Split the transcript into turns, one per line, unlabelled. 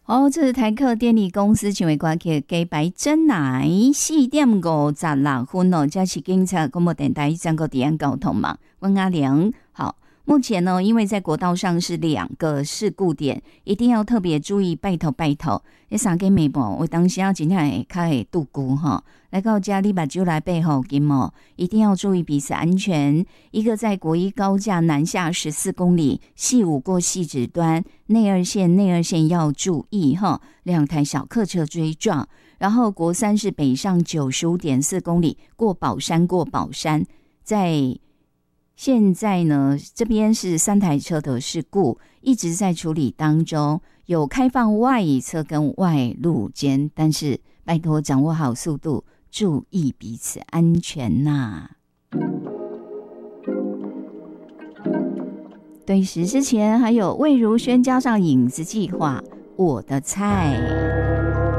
这是台客电力公司请为歌曲给白真奶4:56这是警察广播电台3个地安交通嘛，温阿良。好，目前呢，因为在国道上是2个事故点，一定要特别注意，拜托拜托。这3个眉毛，我当时要真正会较会度过哈。来到家你把酒来背后金哦，一定要注意彼此安全。一个在国一高架南下14公里，细5过细指端，内二线要注意哈，2台小客车追撞。然后国3是北上95.4公里，过宝山，在现在呢，这边是3台车的事故，一直在处理当中，有开放外侧跟外路间，但是拜托掌握好速度，注意彼此安全呐。对时之前还有魏如萱加上影子计划，我的菜。